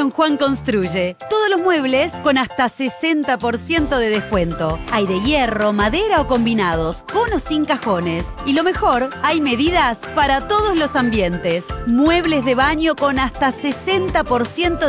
Don Juan Construye. Todos los muebles con hasta 60% de descuento. Hay de hierro, madera o combinados, con o sin cajones. Y lo mejor, hay medidas para todos los ambientes. Muebles de baño con hasta 60%